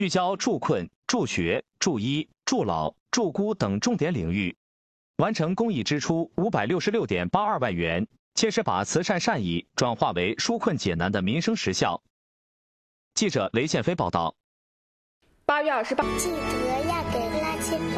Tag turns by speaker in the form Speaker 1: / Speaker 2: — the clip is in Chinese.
Speaker 1: 聚焦助困、助学、助医、助老、助孤等重点领域，完成公益支出566.82万元，切实把慈善善意转化为纾困解难的民生实效。记者雷宪飞报道。
Speaker 2: 8月28日，
Speaker 3: 记得要给垃圾